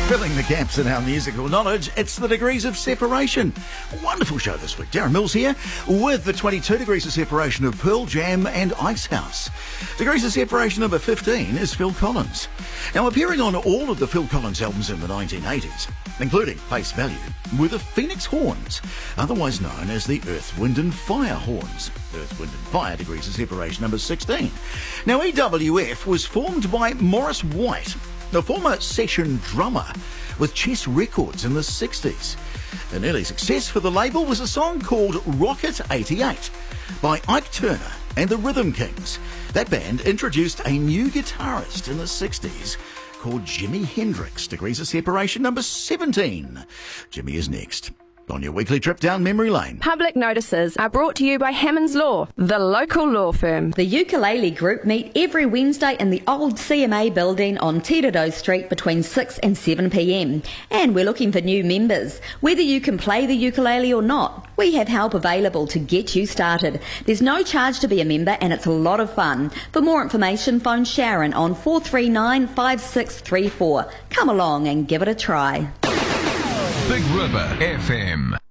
Filling the gaps in our musical knowledge, it's the Degrees of Separation. A wonderful show this week. Darren Mills here with the 22 Degrees of Separation of Pearl Jam and Icehouse. Degrees of Separation number 15 is Phil Collins. Now, appearing on all of the Phil Collins albums in the 1980s, including Face Value, were the Phoenix Horns, otherwise known as the Earth, Wind and Fire Horns. Earth, Wind and Fire, Degrees of Separation number 16. Now, EWF was formed by Morris White, the former session drummer with Chess Records in the 60s. An early success for the label was a song called Rocket 88 by Ike Turner and the Rhythm Kings. That band introduced a new guitarist in the 60s called Jimi Hendrix. Degrees of Separation number 17. Jimmy is next on your weekly trip down memory lane. Public notices are brought to you by Hammond's Law, the local law firm. The Ukulele Group meet every Wednesday in the old CMA building on Tedado Street between 6 and 7 p.m. And we're looking for new members. Whether you can play the ukulele or not, we have help available to get you started. There's no charge to be a member and it's a lot of fun. For more information, phone Sharon on 439-5634. Come along and give it a try. Big River FM.